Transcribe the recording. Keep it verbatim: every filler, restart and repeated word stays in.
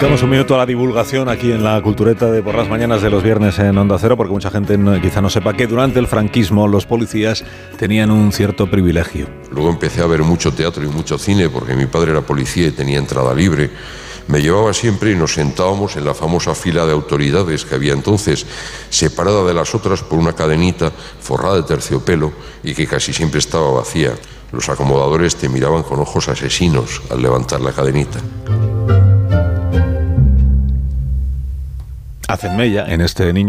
Dedicamos un minuto a la divulgación aquí en la Cultureta de por las mañanas de los viernes en Onda Cero, porque mucha gente no, quizá no sepa que durante el franquismo los policías tenían un cierto privilegio. Luego empecé a ver mucho teatro y mucho cine, porque mi padre era policía y tenía entrada libre. Me llevaba siempre y nos sentábamos en la famosa fila de autoridades que había entonces, separada de las otras por una cadenita forrada de terciopelo y que casi siempre estaba vacía. Los acomodadores te miraban con ojos asesinos al levantar la cadenita. Hacen mella en este niño